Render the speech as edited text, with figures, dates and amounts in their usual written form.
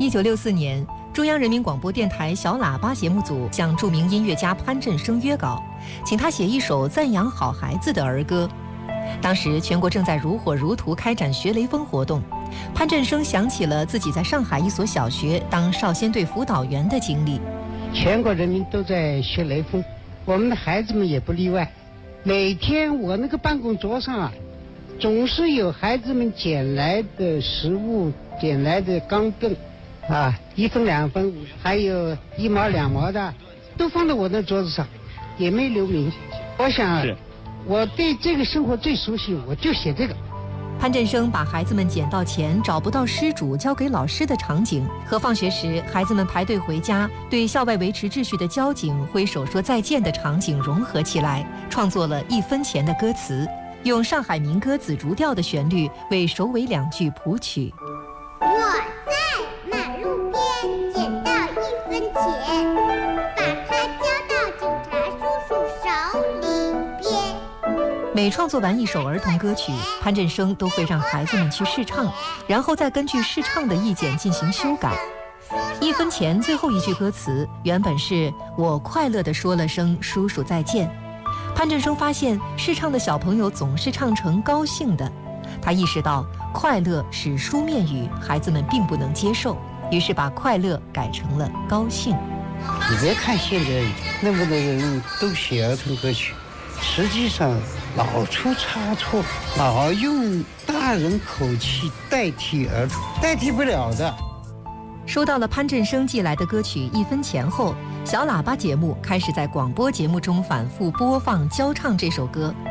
1964年，中央人民广播电台小喇叭节目组向著名音乐家潘振声约稿，请他写一首赞扬好孩子的儿歌。当时全国正在如火如荼开展学雷锋活动，潘振声想起了自己在上海一所小学当少先队辅导员的经历。 全国人民都在学雷锋，我们的孩子们也不例外。每天我那个办公桌上啊，总是有孩子们捡来的食物、捡来的钢镚啊，1分2分，还有1毛2毛的，都放在我的桌子上，也没留名。我想，我对这个生活最熟悉，我就写这个。 潘振声把孩子们捡到钱找不到失主交给老师的场景，和放学时孩子们排队回家对校外维持秩序的交警挥手说再见的场景融合起来，创作了1分钱的歌词，用上海民歌紫竹调的旋律为首尾2句谱曲。 我在马路边捡到1分钱，把它交到警察叔叔手里边。 每创作完一首儿童歌曲，潘振声都会让孩子们去试唱，然后再根据试唱的意见进行修改。1分钱最后一句歌词原本是我快乐地说了声叔叔再见，潘振声发现试唱的小朋友总是唱成高兴的，他意识到快乐是书面语，孩子们并不能接受，于是把快乐改成了高兴。 你别看现在那么多人都写儿童歌曲，实际上老出差错，老用大人口气代替儿童，代替不了的。 收到了潘振声寄来的歌曲1分钱后，小喇叭节目开始在广播节目中反复播放教唱这首歌。